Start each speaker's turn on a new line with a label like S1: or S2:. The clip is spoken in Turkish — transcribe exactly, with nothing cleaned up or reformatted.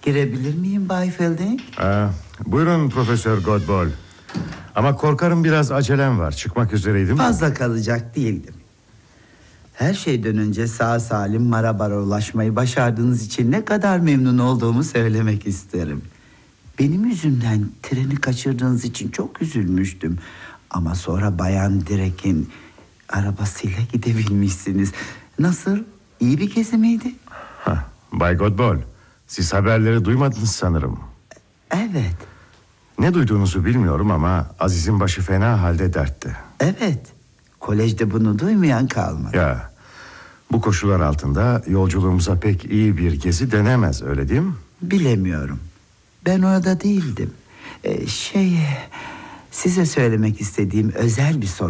S1: Girebilir miyim Bay Fielding?
S2: Aa, buyurun Profesör Godball. Ama korkarım biraz acelem var. Çıkmak üzereydim.
S1: Fazla kalacak değildim. Her şeyden önce sağ salim Marabar'a ulaşmayı başardığınız için ne kadar memnun olduğumu söylemek isterim. Benim yüzümden treni kaçırdığınız için çok üzülmüştüm. Ama sonra Bayan Drake'in arabasıyla gidebilmişsiniz. Nasıl? İyi bir gezi miydi?
S2: Hah, Bay Godball, siz haberleri duymadınız sanırım.
S1: Evet.
S2: Ne duyduğunuzu bilmiyorum ama Aziz'in başı fena halde dertte.
S1: Evet. Kolejde bunu duymayan kalmadı.
S2: Ya, bu koşullar altında yolculuğumuza pek iyi bir gezi denemez, öyle değil mi?
S1: Bilemiyorum. Ben orada değildim. Ee, şey... Size söylemek istediğim özel bir sorun